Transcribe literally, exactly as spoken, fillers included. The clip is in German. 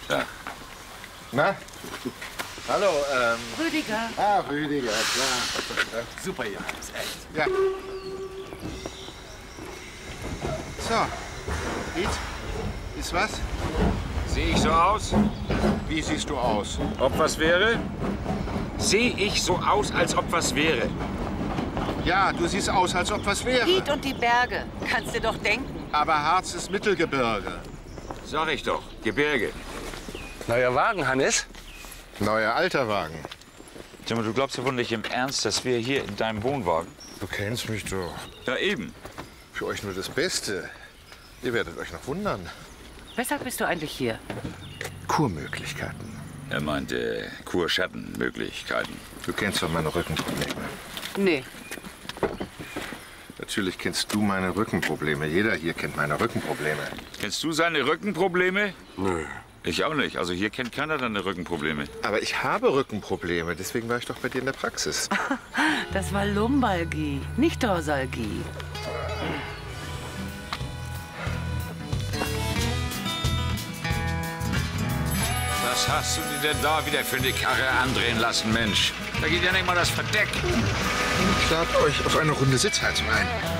Ja. Na? Hallo, ähm... Rüdiger. Ah, Rüdiger, klar. Super, Johannes, echt. Ja. So. Geht? Ist was? Sehe ich so aus? Wie siehst du aus? Ob was wäre? Sehe ich so aus, als ob was wäre? Ja, du siehst aus, als ob was wäre. Piet und die Berge. Kannst dir doch denken. Aber Harz ist Mittelgebirge. Sag ich doch, Gebirge. Neuer Wagen, Hannes? Neuer alter Wagen. Sag mal, du glaubst ja wohl nicht im Ernst, dass wir hier in deinem Wohnwagen... Du kennst mich doch. Da eben. Für euch nur das Beste. Ihr werdet euch noch wundern. Weshalb bist du eigentlich hier? Kurmöglichkeiten. Er meinte Kurschattenmöglichkeiten. Du kennst doch meine Rückenprobleme. Nee. Natürlich kennst du meine Rückenprobleme. Jeder hier kennt meine Rückenprobleme. Kennst du seine Rückenprobleme? Nö. Ich auch nicht. Also hier kennt keiner deine Rückenprobleme. Aber ich habe Rückenprobleme. Deswegen war ich doch bei dir in der Praxis. Das war Lumbalgie, nicht Dorsalgie. Was hast du dir denn da wieder für eine Karre andrehen lassen, Mensch? Da geht ja nicht mal das Verdeck. Ich lade euch auf eine Runde Sitzheizung ein.